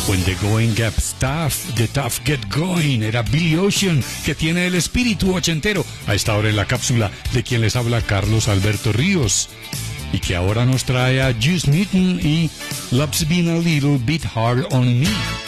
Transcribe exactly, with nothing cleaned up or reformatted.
When the going gets tough, the tough get going. Era Billy Ocean, que tiene el espíritu ochentero. A esta hora en la cápsula de quien les habla Carlos Alberto Ríos. Y que ahora nos trae a Juice Newton y Love's Been a Little Bit Hard on Me.